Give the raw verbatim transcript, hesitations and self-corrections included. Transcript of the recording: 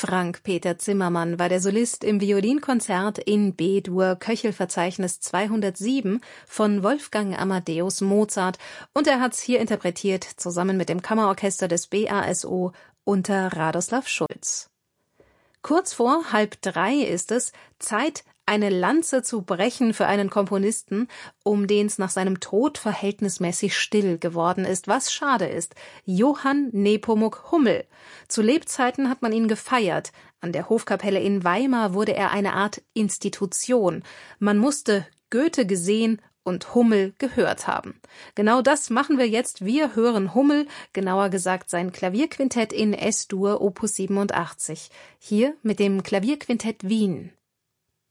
Frank-Peter Zimmermann war der Solist im Violinkonzert in B-Dur Köchelverzeichnis zweihundertsieben von Wolfgang Amadeus Mozart und er hat's hier interpretiert zusammen mit dem Kammerorchester des B A S O unter Radoslav Schulz. Kurz vor halb drei ist es Zeit, eine Lanze zu brechen für einen Komponisten, um den es nach seinem Tod verhältnismäßig still geworden ist, was schade ist. Johann Nepomuk Hummel. Zu Lebzeiten hat man ihn gefeiert. An der Hofkapelle in Weimar wurde er eine Art Institution. Man musste Goethe gesehen und Hummel gehört haben. Genau das machen wir jetzt. Wir hören Hummel, genauer gesagt sein Klavierquintett in S-Dur Opus siebenundachtzig. Hier mit dem Klavierquintett Wien.